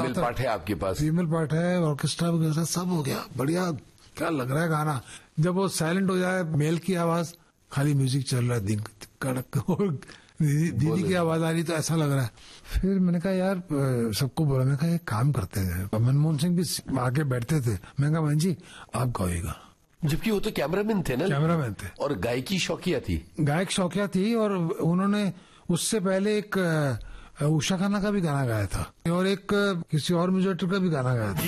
Female part है आपके पास? Female part है, ऑर्केस्ट्रा वगैरह सब हो गया, बढ़िया। क्या लग रहा है गाना, जब वो साइलेंट हो जाए, मेल की आवाज, खाली म्यूजिक चल रहा है, दिन कड़क, और दीदी की आवाज आ रही, तो ऐसा लग रहा है। फिर मैंने कहा यार, सबको बोला, मैंने कहा एक काम करते हैं। मनमोहन सिंह भी आके बैठते थे, मैंने कहा जी आप गाइएगा, जबकि वो तो कैमरामैन थे ना? कैमरामैन थे। और गायकी शौकिया थी? गायक शौकिया थी, और उन्होंने उससे पहले एक उषा खन्ना का भी गाना गाया था, और एक किसी और म्यूजिक का भी गाना गाया था।